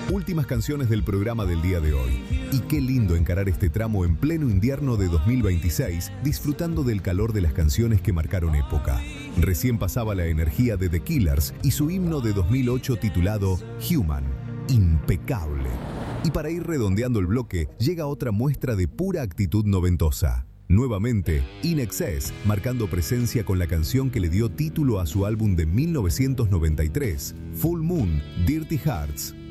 Últimas canciones del programa del día de hoy. Y qué lindo encarar este tramo en pleno invierno de 2026, disfrutando del calor de las canciones que marcaron época. Recién pasaba la energía de The Killers y su himno de 2008 titulado Human. Impecable. Y para ir redondeando el bloque, llega otra muestra de pura actitud noventosa. Nuevamente, In Excess, marcando presencia con la canción que le dio título a su álbum de 1993, Full Moon, Dirty Hearts.